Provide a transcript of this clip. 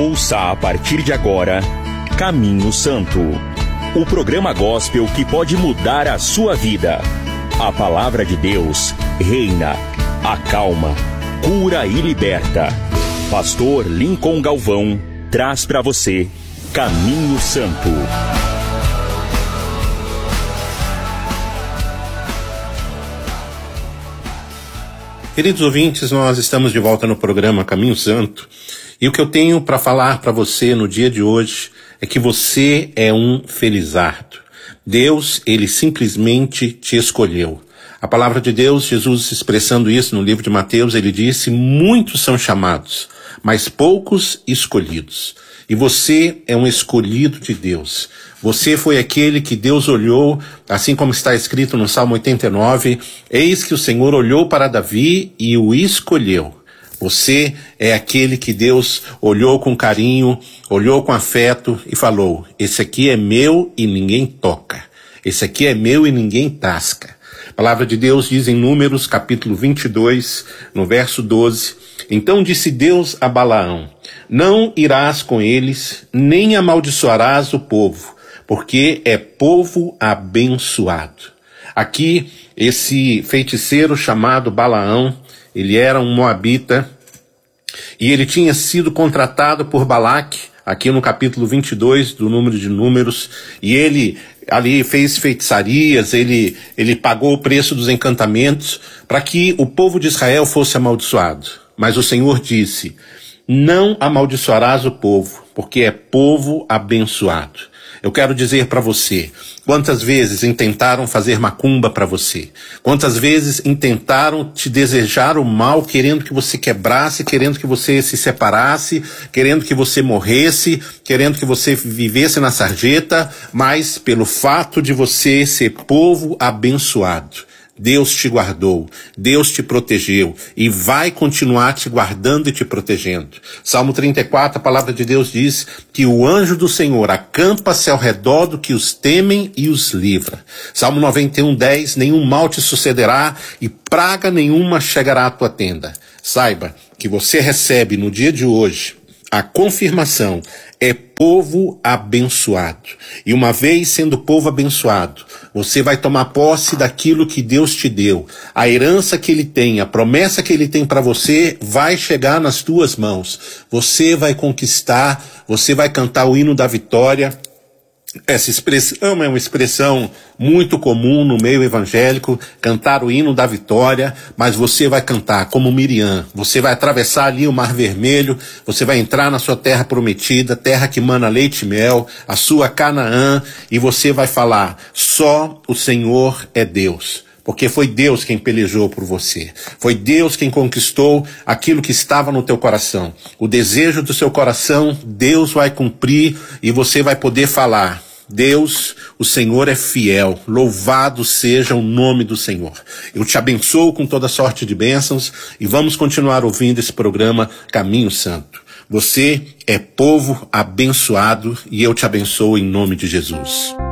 Ouça a partir de agora Caminho Santo, o programa gospel que pode mudar a sua vida. A palavra de Deus reina, acalma, cura e liberta. Pastor Lincoln Galvão traz para você Caminho Santo. Queridos ouvintes, nós estamos de volta no programa Caminho Santo. E o que eu tenho para falar para você no dia de hoje é que você é um felizardo. Deus, ele simplesmente te escolheu. A palavra de Deus, Jesus expressando isso no livro de Mateus, ele disse: muitos são chamados, mas poucos escolhidos. E você é um escolhido de Deus. Você foi aquele que Deus olhou, assim como está escrito no Salmo 89, eis que o Senhor olhou para Davi e o escolheu. Você é aquele que Deus olhou com carinho, olhou com afeto e falou: esse aqui é meu e ninguém toca. Esse aqui é meu e ninguém tasca. A palavra de Deus diz em Números, capítulo 22, no verso 12, então disse Deus a Balaão: não irás com eles, nem amaldiçoarás o povo, porque é povo abençoado. Aqui, esse feiticeiro chamado Balaão, ele era um moabita e ele tinha sido contratado por Balaque, aqui no capítulo 22 do número de Números, e ele ali fez feitiçarias, ele pagou o preço dos encantamentos para que o povo de Israel fosse amaldiçoado. Mas o Senhor disse: não amaldiçoarás o povo, porque é povo abençoado. Eu quero dizer para você, quantas vezes intentaram fazer macumba para você? Quantas vezes intentaram te desejar o mal, querendo que você quebrasse, querendo que você se separasse, querendo que você morresse, querendo que você vivesse na sarjeta, mas pelo fato de você ser povo abençoado, Deus te guardou, Deus te protegeu e vai continuar te guardando e te protegendo. Salmo 34, a palavra de Deus diz que o anjo do Senhor acampa-se ao redor do que os temem e os livra. Salmo 91, 10, nenhum mal te sucederá e praga nenhuma chegará à tua tenda. Saiba que você recebe no dia de hoje a confirmação: é povo abençoado. E uma vez sendo povo abençoado, você vai tomar posse daquilo que Deus te deu. A herança que Ele tem, a promessa que Ele tem para você vai chegar nas tuas mãos. Você vai conquistar, você vai cantar o hino da vitória. Essa expressão é uma expressão muito comum no meio evangélico, cantar o hino da vitória, mas você vai cantar como Miriam, você vai atravessar ali o Mar Vermelho, você vai entrar na sua terra prometida, terra que mana leite e mel, a sua Canaã, e você vai falar: só o Senhor é Deus. Porque foi Deus quem pelejou por você. Foi Deus quem conquistou aquilo que estava no teu coração. O desejo do seu coração, Deus vai cumprir e você vai poder falar: Deus, o Senhor é fiel, louvado seja o nome do Senhor. Eu te abençoo com toda sorte de bênçãos e vamos continuar ouvindo esse programa Caminho Santo. Você é povo abençoado e eu te abençoo em nome de Jesus.